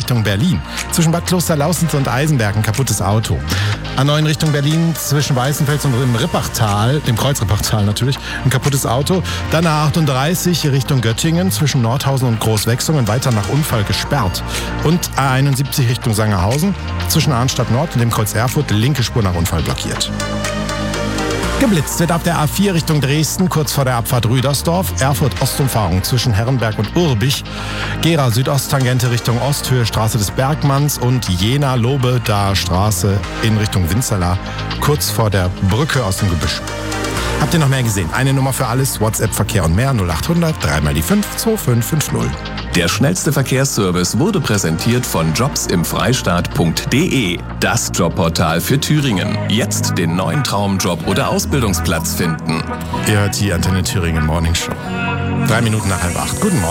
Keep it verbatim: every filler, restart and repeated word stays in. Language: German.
Richtung Berlin. Zwischen Bad Klosterlausitz und Eisenberg ein kaputtes Auto. A neun Richtung Berlin zwischen Weißenfels und dem Rippachtal, dem Kreuzrippachtal natürlich, ein kaputtes Auto. Dann A achtunddreißig Richtung Göttingen zwischen Nordhausen und Großwechsungen, weiter nach Unfall gesperrt. Und A einundsiebzig Richtung Sangerhausen zwischen Arnstadt Nord und dem Kreuz Erfurt, linke Spur nach Unfall blockiert. Geblitzt wird ab der A vier Richtung Dresden, kurz vor der Abfahrt Rüdersdorf, Erfurt-Ostumfahrung zwischen Herrenberg und Urbich, Gera Südosttangente Richtung Osthöhe, Straße des Bergmanns und Jena-Lobedaer Straße in Richtung Winzerla, kurz vor der Brücke aus dem Gebüsch. Habt ihr noch mehr gesehen? Eine Nummer für alles, WhatsApp, Verkehr und mehr, null achthundert, drei mal die fünf, zwei fünf fünf null. Der schnellste Verkehrsservice wurde präsentiert von jobs im freistaat punkt de, das Jobportal für Thüringen. Jetzt den neuen Traumjob oder Ausbildungsplatz finden. Ihr hört die Antenne Thüringen Morning Show. Drei Minuten nach halb acht. Guten Morgen.